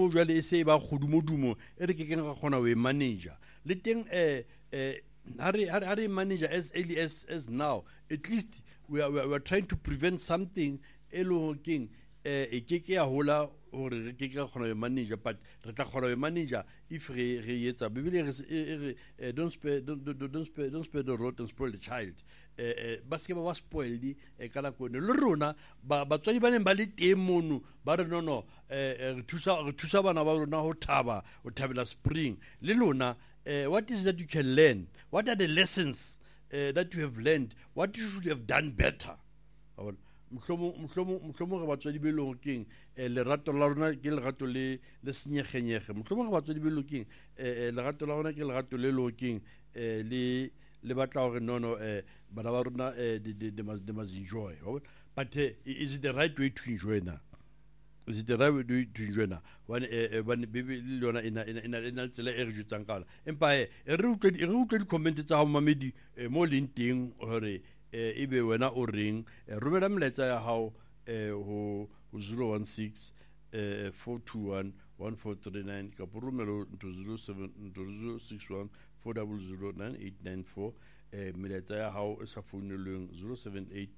mo jwale e se ba kgodumodumo e re ke keng ga kgona o e manager le teng are manager as early as now. At least we are trying to prevent something king e ke ya hola hore re ke ka kgona manager, but re tla kgona manager if re etsa bibele don't spare the rod and spoil the child. Ba se ba spoiled ka la kone le rona batswadi ba neng ba le teng mono ba re no re thusa bana ba rona ho thabela spring le lona. What is that you can learn? What are the lessons that you have learned? What you should have done better? Mhlomo re batswadi be lo keng lerato la rona ke lerato le senyegenyege. Mhlomo re batswadi be lo keng lerato la rona ke lerato le lo keng le batla hore no bana ba rona they must enjoy. But is it the right way to enjoy now? Is it the right way to enjoy now? When baby lona ina tsela e re jutsang kala empa re utlwe di-comment tsa hao mamedi mo leng teng hore ebe wena o reng romela melaetsa ya hao ho 016 421 1439 kapo romela into 061 400 9894 melaetsa ya hao e sa founelweng 078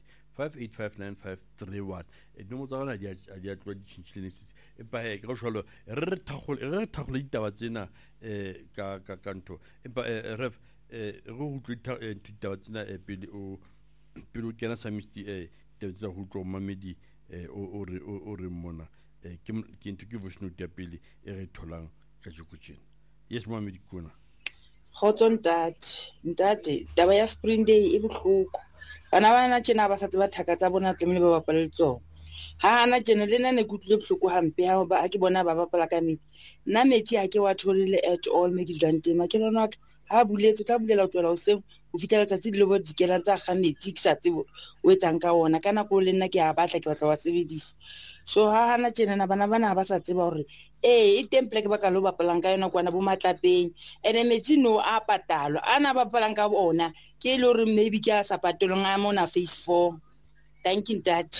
5859531 no tsa rona di a tloa di tshintshile empa ka go jalo re thakgole ditaba tsena ka ntho empa ref go utlwe ditaba tsena pele o kena samisti tsa go tlo mamedi o re mona ke ntho ke voice note ya pele e re tholang ka jikutsena. Yes mamedi kuna khotso ntate taba ya spring day e bohloko bana tjena ba sa tseba thaka tsa bona tlemele ba bapala le tsona ha ana tjena le nna ne kutlile bohloko hampe ha ba ke bona ba bapala ka metsi nna metsi ha ke wa tholile at all me ke dulang teng ke lona ha buletse tla bulela ho tswela ho seng ho fitela tsatsi le bo dikela tsa ga metsi ke sa tsebo o etsang ka ona kana go le nna ke a batla ke batla wa sebedisa so ha ana tjena bana ba sa tseba hore e temple ke ba ka lo bapalang ka yona kwana bo matlapeng ene metsi no a patalwa ana bapalang ka bona ke le hore maybe ke a sa patelong a mona phase 4. Thank you dad.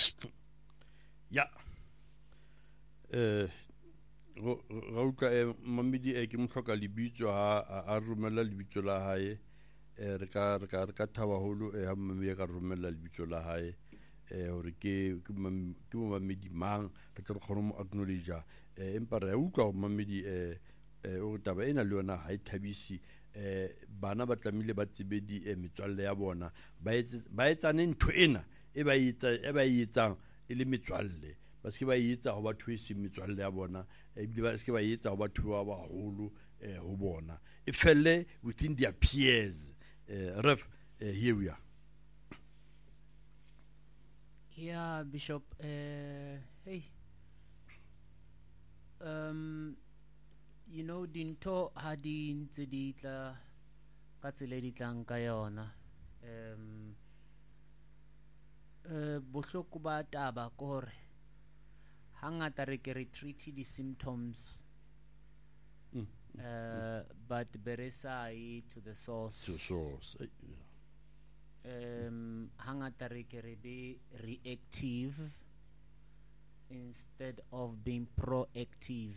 Ya ga utlwa mamedi ke mo hloka lebitso a romela lebitso la hae re ka thaba holo ha mamedi ka romela lebitso la hae hore ke mo mamedi mang re tla kgona mo acknowledge empa re utlwa mamedi o taba ena le yona ha ithabisi bana ba tlamile ba tsebedi metswalle ya bona ba etsane ntho ena e ba etsang e le metswalle ba se ba etsa ho batho e se metswalle ya bona ebile ba se ba etsa ho batho ba baholo ho bona e felle within their peers. Ref here we are. Yeah, Bishop. Hey, you know, dinto hadi ntse di tla ka tsela di tlang ka yona. Bohloko ba taba kore hangata re ke re treat the symptoms but beresai to the source. Hangata re ke re be reactive instead of being proactive.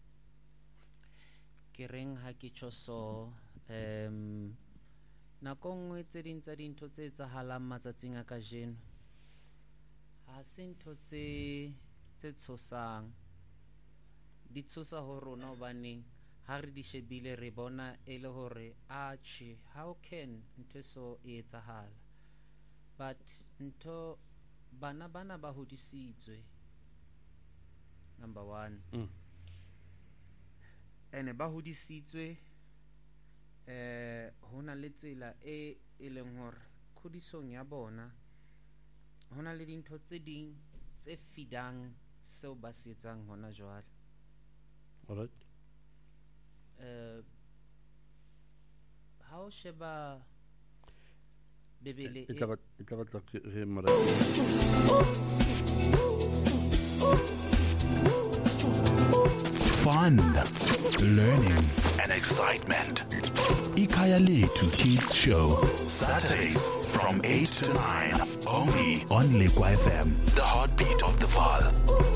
Ke reng ha ke tjho so nako nngwe tse ding tsa dintho tse etsahalang matsatsing a kajeno ha se ntho tse tshosang di tshosa ho rona hobane ha re di shebile re bona e le hore how can ntho so e etsahala but ntho bana ba hodisitswe number 1 ene ba hodisitswe hona le tsela e leng hore khodisong ya bona hona le dintho tse ding tse fidang seo ba se etsang hona jwale. Alright. How sheba bebele fun, learning and excitement. Ikhaya Lethu Kids Show, Saturdays from 8 to 9, only on Lekwa FM, the heartbeat of the Vaal.